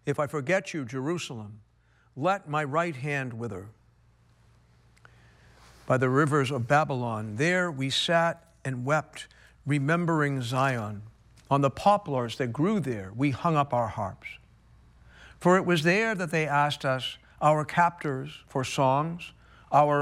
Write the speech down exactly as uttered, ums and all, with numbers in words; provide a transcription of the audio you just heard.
If I forget you, Jerusalem, let my right hand wither. By the rivers of Babylon, there we sat and wept, remembering Zion. On the poplars that grew there, we hung up our harps. For it was there that they asked us, our captors, for songs, our